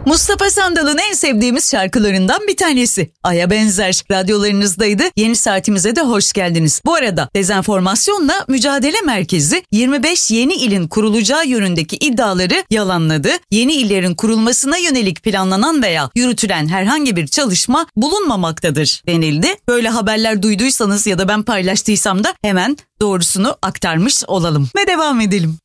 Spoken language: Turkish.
Mustafa Sandal'ın en sevdiğimiz şarkılarından bir tanesi. Ay'a benzer. Radyolarınızdaydı. Yeni saatimize de hoş geldiniz. Bu arada Dezenformasyonla Mücadele Merkezi 25 yeni ilin kurulacağı yönündeki iddiaları yalanladı. Yeni illerin kurulmasına yönelik planlanan veya yürütülen herhangi bir çalışma bulunmamaktadır denildi. Böyle haberler duyduysanız ya da ben paylaştıysam da hemen doğrusunu aktarmış olalım ve devam edelim.